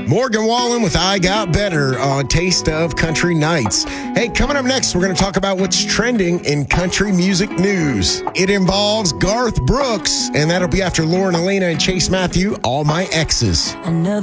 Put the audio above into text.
Morgan Wallen with I Got Better on Taste of Country Nights. Hey, coming up next, we're going to talk about what's trending in country music news. It involves Garth Brooks, and that'll be after Lauren Elena and Chase Matthew, All My Exes.